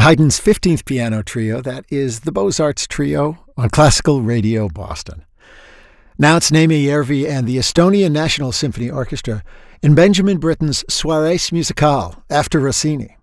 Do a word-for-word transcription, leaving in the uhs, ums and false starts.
Haydn's fifteenth piano trio, that is the Beaux-Arts Trio on Classical Radio Boston. Now it's Naimi Järvi and the Estonian National Symphony Orchestra in Benjamin Britten's Soirées Musicales after Rossini.